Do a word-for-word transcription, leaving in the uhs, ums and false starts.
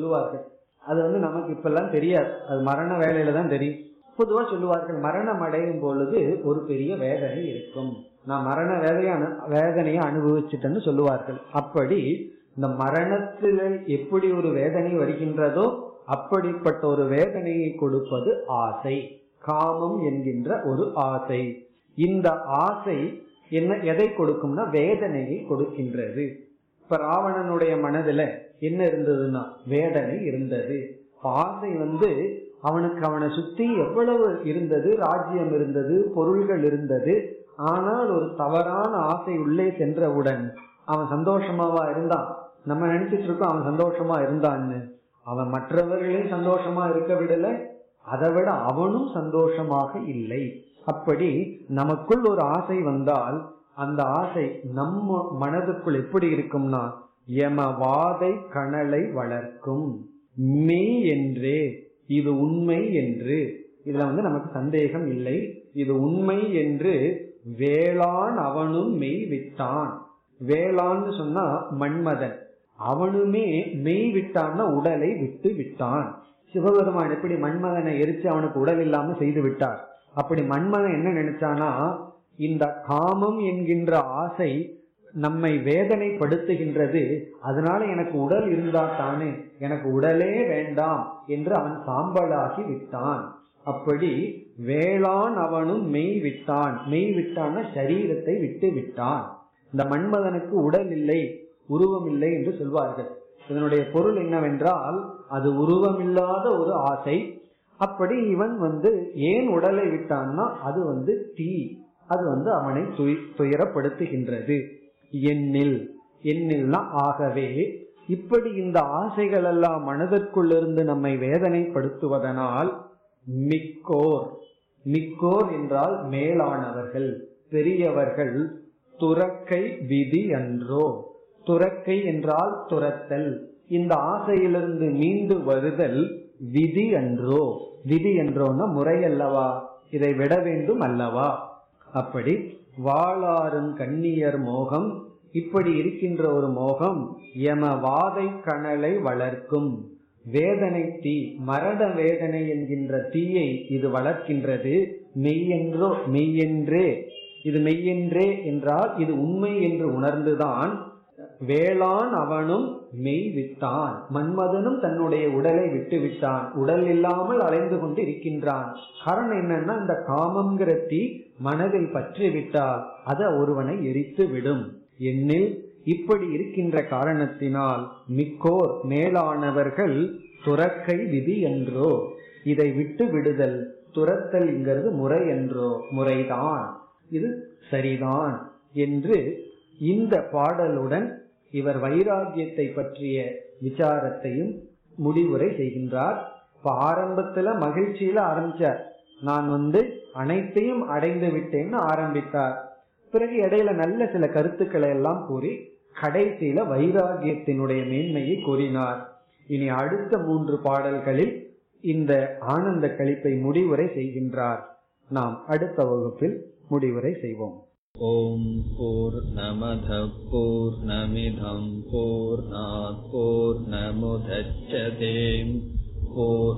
சொல்லுவார்கள். அது வந்து நமக்கு இப்ப எல்லாம் தெரியாது, அது மரண வேலையில தான் தெரியும். பொதுவா சொல்லுவார்கள், மரணம் அடையும் பொழுது ஒரு பெரிய வேதனை இருக்கும், நான் மரண வேதைய வேதனையை அனுபவிச்சுட்டேன்னு சொல்லுவார்கள். அப்படி இந்த மரணத்துல எப்படி ஒரு வேதனை வருகின்றதோ அப்படிப்பட்ட ஒரு வேதனையை கொடுப்பது ஆசை, காமம் என்கின்ற ஒரு ஆசை. இந்த ஆசை என்ன எதை கொடுக்கும்னா வேதனையை கொடுக்கின்றது. இப்ப ராவணனுடைய மனதுல என்ன இருந்ததுன்னா வேதனை இருந்தது. ஆசை வந்து அவனுக்கு அவனை சுத்தி எவ்வளவு இருந்தது, ராஜ்யம் இருந்தது, பொருள்கள் இருந்தது. ஆனால் ஒரு தவறான ஆசை உள்ளே சென்றவுடன் அவன் சந்தோஷமாவா இருந்தான்? நம்ம நினைச்சிட்டு இருக்கோம் அவன் சந்தோஷமா இருந்தான்னு. அவன் மற்றவர்களையும் சந்தோஷமா இருக்க விடல, அதை விட அவனும் சந்தோஷமாக இல்லை. அப்படி நமக்குள் ஒரு ஆசை வந்தால் அந்த ஆசை நம்ம மனதுக்குள் எப்படி இருக்கும்னா யமவாதை கனலை வளர்க்கும். மெய் என்றே, இது உண்மை என்று, இதுல வந்து நமக்கு சந்தேகம் இல்லை, இது உண்மை என்று வேளான் அவனும் மெய் விட்டான். வேளான்னு சொன்னா மன்மதன், அவனுமே மெய் விட்டான்னா உடலை விட்டு விட்டான். சிவபெருமான் எப்படி மன்மதனை எரிச்சு அவனுக்கு உடல் இல்லாம செய்து விட்டார், அப்படி மன்மதன் என்ன நினைச்சானா இந்த காமம் என்கின்ற ஆசை நம்மை வேதனைப்படுத்துகின்றது, அதனால எனக்கு உடல் இருந்தா தானே, எனக்கு உடலே வேண்டாம் என்று அவன் சாம்பலாகி விட்டான். அப்படி வேளான் அவனும் மெய் விட்டான். மெய் விட்டான சரீரத்தை விட்டு விட்டான். இந்த மன்மதனுக்கு உடல் இல்லை, உருவம் இல்லை என்று சொல்வார்கள். இதனுடைய பொருள் என்னவென்றால் அது உருவமில்லாத ஒரு ஆசை. அப்படி இவன் வந்து ஏன் உடலை விட்டான்னா அது வந்து தீ, அது வந்து அவனை துயரப்படுத்துகின்றது. எண்ணில், எண்ணில்னா ஆகவே. இப்படி இந்த ஆசைகள் எல்லாம் மனதிற்குள் இருந்து நம்மை வேதனைப்படுத்துவதனால் மிக்கோர், மிக்கோர் என்றால் மேலானவர்கள், பெரியவர்கள், துறக்கை விதி அன்றோ. துறக்கை என்றால் துரத்தல், இந்த ஆசையிலிருந்து மீண்டு வருதல் விதி அன்றோ. விதி என்றோன்னா முறை அல்லவா, இதை விட வேண்டும் அல்லவா. அப்படி வாளாரும் கண்ணியர் மோகம், இப்படி இருக்கின்ற ஒரு மோகம் யமவாதை கனலை வளர்க்கும். வேதனை தீ, மரண வேதனை என்கின்ற தீயை இது வளர்க்கின்றது. மெய்யென்றோ, மெய்யென்றே, இது மெய்யென்றே என்றால் இது உண்மை என்று உணர்ந்துதான் வேளான் அவனும் மெய் விட்டான். மன்மதனும் தன்னுடைய உடலை விட்டு விட்டான், உடல் இல்லாமல் அலைந்து கொண்டு இருக்கின்றான். காரணம் என்னன்னா இந்த காமங்கிற தீ மனதில் பற்றி விட்டால் அது ஒருவனை எரித்து விடும். எண்ணில் இப்படி இருக்கின்ற காரணத்தினால் மிக்கோர் மேலானவர்கள் துறக்கை விதி என்றோ, இதை விட்டு விடுதல், துரத்தல் என்கிறது முறை என்றோ, முறைதான், இது சரிதான் என்று இந்த பாடலுடன் இவர் வைராகியத்தை பற்றிய விசாரத்தையும் முடிவுரை செய்கின்றார். இப்ப ஆரம்பத்துல மகிழ்ச்சியில ஆரம்பிச்சார், நான் வந்து அனைத்தையும் அடைந்து விட்டேன்னு ஆரம்பித்தார். பிறகு இடையில நல்ல சில கருத்துக்களை எல்லாம் கூறி கடைசியில வைராகியத்தினுடைய மேன்மையை கூறினார். இனி அடுத்த மூன்று பாடல்களில் இந்த ஆனந்த களிப்பை முடிவுரை செய்கின்றார். நாம் அடுத்த வகுப்பில் முடிவுரை செய்வோம். ஓம் பூர்ணமத பூர்ணமிதம் பூர்ணாத் பூர்ணமுதச்யதே.